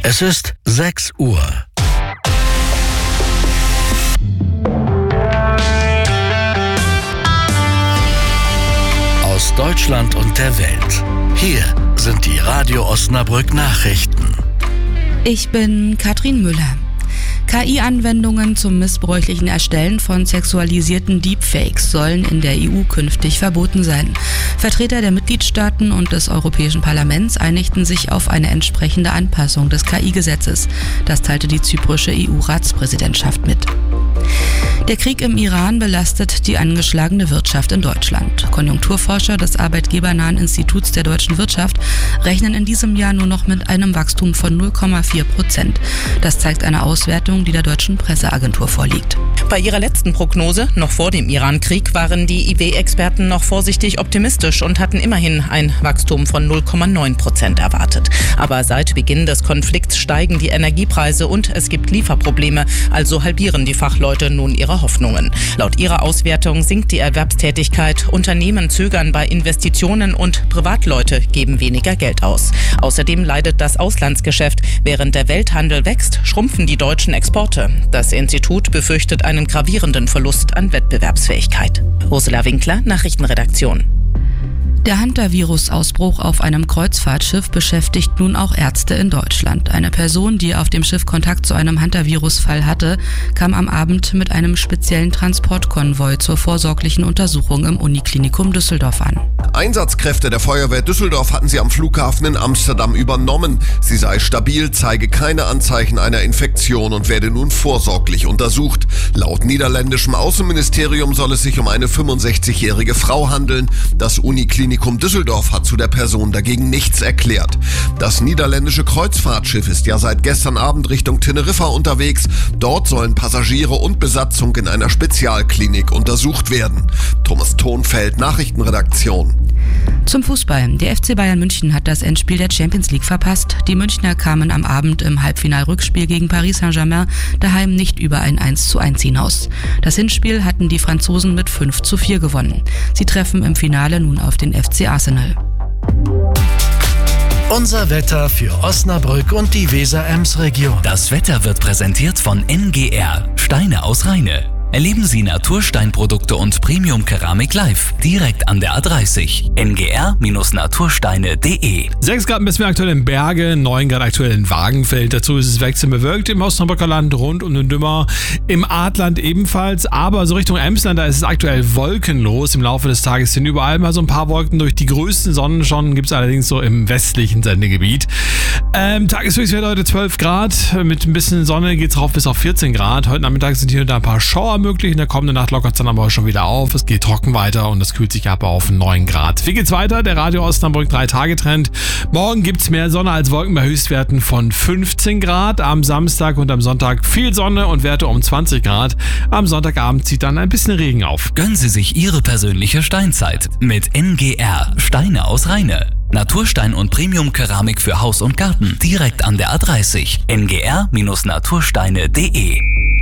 Es ist 6 Uhr. Aus Deutschland und der Welt. Hier sind die Radio Osnabrück Nachrichten. Ich bin Katrin Müller. KI-Anwendungen zum missbräuchlichen Erstellen von sexualisierten Deepfakes sollen in der EU künftig verboten sein. Vertreter der Mitgliedstaaten und des Europäischen Parlaments einigten sich auf eine entsprechende Anpassung des KI-Gesetzes. Das teilte die zyprische EU-Ratspräsidentschaft mit. Der Krieg im Iran belastet die angeschlagene Wirtschaft in Deutschland. Konjunkturforscher des Arbeitgebernahen Instituts der deutschen Wirtschaft rechnen in diesem Jahr nur noch mit einem Wachstum von 0,4%. Das zeigt eine Auswertung, die der deutschen Presseagentur vorliegt. Bei ihrer letzten Prognose, noch vor dem Iran-Krieg, waren die IW-Experten noch vorsichtig optimistisch und hatten immerhin ein Wachstum von 0,9% erwartet. Aber seit Beginn des Konflikts steigen die Energiepreise und es gibt Lieferprobleme, also halbieren die Fachleute nun ihre Hoffnungen. Laut ihrer Auswertung sinkt die Erwerbstätigkeit, Unternehmen zögern bei Investitionen und Privatleute geben weniger Geld aus. Außerdem leidet das Auslandsgeschäft. Während der Welthandel wächst, schrumpfen die deutschen Exporte. Das Institut befürchtet einen gravierenden Verlust an Wettbewerbsfähigkeit. Ursula Winkler, Nachrichtenredaktion. Der Hantavirus-Ausbruch auf einem Kreuzfahrtschiff beschäftigt nun auch Ärzte in Deutschland. Eine Person, die auf dem Schiff Kontakt zu einem Hantavirus-Fall hatte, kam am Abend mit einem speziellen Transportkonvoi zur vorsorglichen Untersuchung im Uniklinikum Düsseldorf an. Einsatzkräfte der Feuerwehr Düsseldorf hatten sie am Flughafen in Amsterdam übernommen. Sie sei stabil, zeige keine Anzeichen einer Infektion und werde nun vorsorglich untersucht. Laut niederländischem Außenministerium soll es sich um eine 65-jährige Frau handeln. Das Uniklinikum Düsseldorf hat zu der Person dagegen nichts erklärt. Das niederländische Kreuzfahrtschiff ist ja seit gestern Abend Richtung Teneriffa unterwegs. Dort sollen Passagiere und Besatzung in einer Spezialklinik untersucht werden. Thomas Thonfeld, Nachrichtenredaktion. Zum Fußball. Der FC Bayern München hat das Endspiel der Champions League verpasst. Die Münchner kamen am Abend im Halbfinalrückspiel gegen Paris Saint-Germain daheim nicht über ein 1:1 hinaus. Das Hinspiel hatten die Franzosen mit 5:4 gewonnen. Sie treffen im Finale nun auf den FC Arsenal. Unser Wetter für Osnabrück und die Weser-Ems-Region. Das Wetter wird präsentiert von NGR, Steine aus Rheine. Erleben Sie Natursteinprodukte und Premium-Keramik live, direkt an der A30. ngr-natursteine.de. 6 Grad messen wir aktuell in Berge, 9 Grad aktuell in Wagenfeld. Dazu ist es wechselnd bewölkt im Osnabrücker Land, rund um den Dümmer, im Adland ebenfalls. Aber so Richtung Emsland, da ist es aktuell wolkenlos. Im Laufe des Tages sind überall mal so ein paar Wolken. Durch die größten Sonnenstunden gibt es allerdings so im westlichen Sendegebiet. Tageshöchstwert heute 12 Grad. Mit ein bisschen Sonne geht es rauf bis auf 14 Grad. Heute Nachmittag sind hier und da ein paar Schauer möglich. In der kommenden Nacht lockert es dann aber schon wieder auf. Es geht trocken weiter und es kühlt sich ab auf 9 Grad. Wie geht's weiter? Der Radio Osnabrück 3-Tage-Trend. Morgen gibt's mehr Sonne als Wolken bei Höchstwerten von 15 Grad. Am Samstag und am Sonntag viel Sonne und Werte um 20 Grad. Am Sonntagabend zieht dann ein bisschen Regen auf. Gönnen Sie sich Ihre persönliche Steinzeit mit NGR, Steine aus Rheine. Naturstein und Premium-Keramik für Haus und Garten, direkt an der A30. ngr-natursteine.de.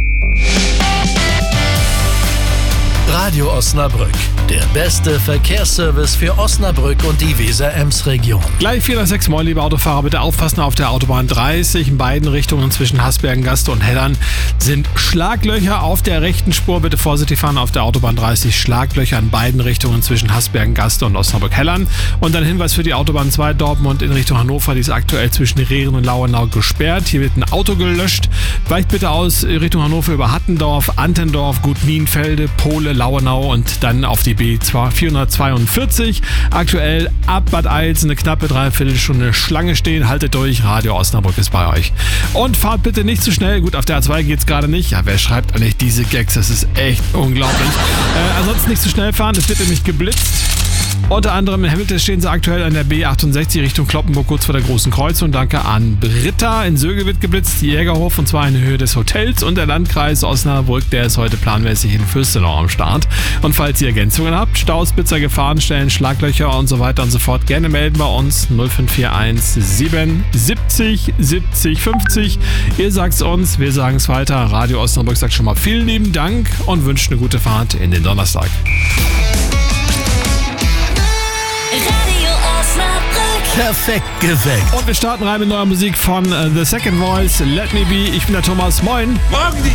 Radio Osnabrück, der beste Verkehrsservice für Osnabrück und die Weser-Ems-Region. Gleich 4 nach 6 Mal, liebe Autofahrer, bitte aufpassen auf der Autobahn 30. In beiden Richtungen zwischen Hasbergen-Gaste und Hellern sind Schlaglöcher auf der rechten Spur. Bitte vorsichtig fahren auf der Autobahn 30. Schlaglöcher in beiden Richtungen zwischen Hasbergen-Gaste und Osnabrück-Hellern. Und ein Hinweis für die Autobahn 2 Dortmund in Richtung Hannover. Die ist aktuell zwischen Rehren und Lauenau gesperrt. Hier wird ein Auto gelöscht. Weicht bitte aus Richtung Hannover über Hattendorf, Antendorf, Gut-Nienfelde, Pole, Lauenau und dann auf die B442. Aktuell ab Bad Eils eine knappe Dreiviertelstunde Schlange stehen. Haltet durch, Radio Osnabrück ist bei euch. Und fahrt bitte nicht zu schnell. Gut, auf der A2 geht's gerade nicht. Ja, wer schreibt eigentlich diese Gags? Das ist echt unglaublich. Ansonsten nicht zu schnell fahren, es wird nämlich geblitzt. Unter anderem in Hamilton stehen sie aktuell an der B68 Richtung Cloppenburg, kurz vor der Großen Kreuzung. Danke an Britta. In Söge wird geblitzt, Jägerhof, und zwar in Höhe des Hotels. Und der Landkreis Osnabrück, der ist heute planmäßig in Fürstenau am Start. Und falls ihr Ergänzungen habt, Staus, Spitzer, Gefahrenstellen, Schlaglöcher und so weiter und so fort, gerne melden bei uns 0541 770 70 50. Ihr sagt's uns, wir sagen es weiter. Radio Osnabrück sagt schon mal vielen lieben Dank und wünscht eine gute Fahrt in den Donnerstag. Radio Osnabrück. Osnabrück. Perfekt geweckt. Und wir starten rein mit neuer Musik von The Second Voice, Let Me Be. Ich bin der Thomas. Moin. Morgen die